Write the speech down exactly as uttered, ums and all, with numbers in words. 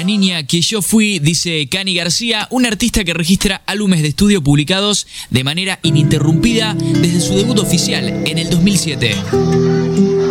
niña que yo fui, dice Cani García, un artista que registra álbumes de estudio publicados de manera ininterrumpida desde su debut oficial en el dos mil siete.